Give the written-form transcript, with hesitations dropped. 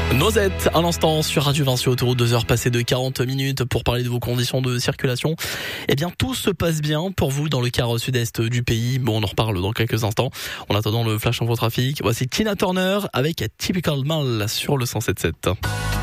Noisette, à l'instant sur Radio Vinci, autoroute 2 heures passées de 40 minutes pour parler de vos conditions de circulation. Eh bien, tout se passe bien pour vous dans le quart sud-est du pays. Bon, on en reparle dans quelques instants. En attendant le flash info trafic, voici Tina Turner avec Typical Mal sur le 107.7.